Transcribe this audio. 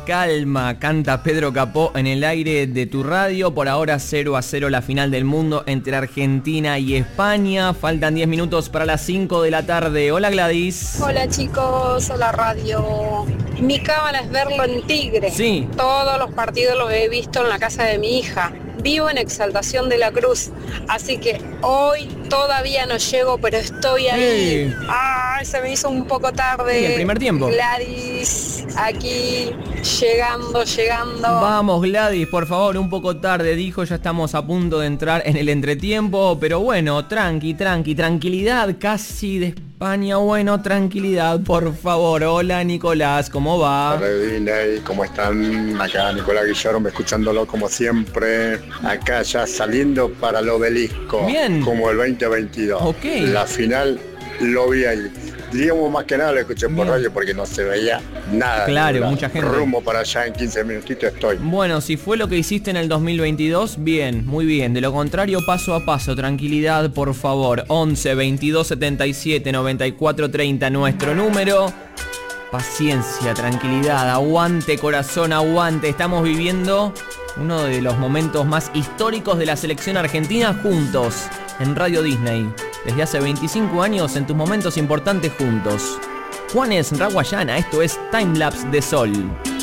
calma, canta Pedro Capó en el aire de tu radio. Por ahora 0-0 la final del mundo entre Argentina y España. Faltan 10 minutos para las 5 de la tarde. Hola Gladys. Hola chicos, hola radio. Mi cábala es verlo en Tigre. Sí. Todos los partidos los he visto en la casa de mi hija. Vivo en Exaltación de la Cruz, así que hoy todavía no llego, pero estoy ahí. ¡Ay, se me hizo un poco tarde! ¿Y el primer tiempo? Gladys, aquí, llegando. Vamos Gladys, por favor, un poco tarde, dijo, ya estamos a punto de entrar en el entretiempo, pero bueno, tranquilidad, casi de España, bueno, tranquilidad, por favor. Hola Nicolás, ¿cómo va? Hola Disney, ¿cómo están? Acá Nicolás Guillermo, escuchándolo como siempre. Acá ya saliendo para el Obelisco. Bien. Como el 2022. Ok. La final lo vi ahí. Diríamos más que nada lo escuché por radio porque no se veía nada. Claro, mucha gente. Rumbo para allá en 15 minutitos estoy. Bueno, si fue lo que hiciste en el 2022, bien, muy bien. De lo contrario, paso a paso, tranquilidad, por favor. 11 22 77 94 30, nuestro número. Paciencia, tranquilidad, aguante corazón, aguante. Estamos viviendo uno de los momentos más históricos de la selección argentina juntos en Radio Disney. Desde hace 25 años en tus momentos importantes juntos. Juanes Raguayana, esto es Timelapse de Sol.